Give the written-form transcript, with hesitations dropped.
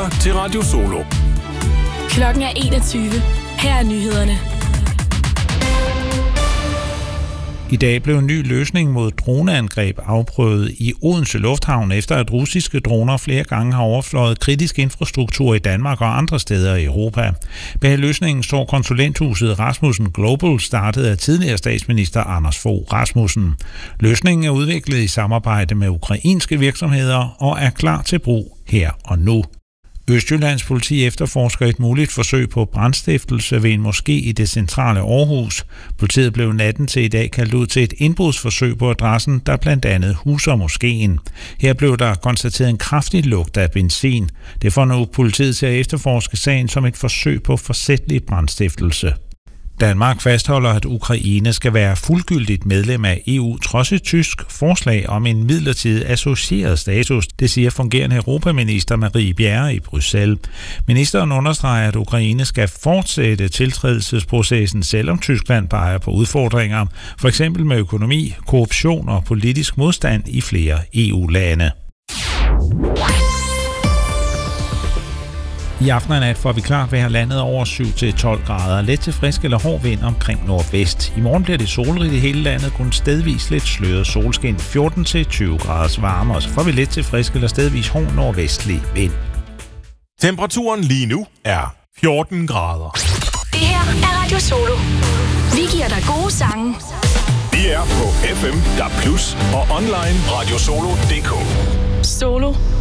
lytter til Radio Solo. Klokken er 21. Her er nyhederne. I dag blev en ny løsning mod droneangreb afprøvet i Odense Lufthavn, efter at russiske droner flere gange har overfløjet kritisk infrastruktur i Danmark og andre steder i Europa. Bag løsningen står konsulenthuset Rasmussen Global, startet af tidligere statsminister Anders Fogh Rasmussen. Løsningen er udviklet i samarbejde med ukrainske virksomheder og er klar til brug her og nu. Østjyllands politi efterforsker et muligt forsøg på brandstiftelse ved en moské i det centrale Aarhus. Politiet blev natten til i dag kaldt ud til et indbrudsforsøg på adressen, der blandt andet huser moskéen. Her blev der konstateret en kraftig lugt af benzin. Det får nu politiet til at efterforske sagen som et forsøg på forsætlig brandstiftelse. Danmark fastholder, at Ukraine skal være fuldgyldigt medlem af EU trods et tysk forslag om en midlertidig associeret status. Det siger fungerende europaminister Marie Bjerre i Bruxelles. Ministeren understreger, at Ukraine skal fortsætte tiltrædelsesprocessen, selvom Tyskland peger på udfordringer, f.eks. med økonomi, korruption og politisk modstand i flere EU-lande. I aften og nat får vi klart vejr, landet over 7-12 grader. Let til frisk eller hård vind omkring nordvest. I morgen bliver det solrigt i hele landet, kun stedvis lidt sløret solskin, 14-20 graders varme. Og så får vi let til frisk eller stedvis hård nordvestlig vind. Temperaturen lige nu er 14 grader. Det her er Radio Solo. Vi giver dig gode sange. Vi er på FM, DAB+, og online radiosolo.dk. Solo